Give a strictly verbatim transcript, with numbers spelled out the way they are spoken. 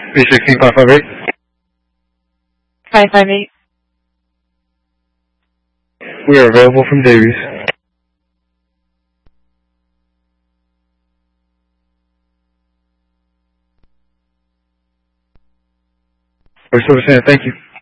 three sixteen five five eight. five five eight. We are available from Davies. We're still saying thank you.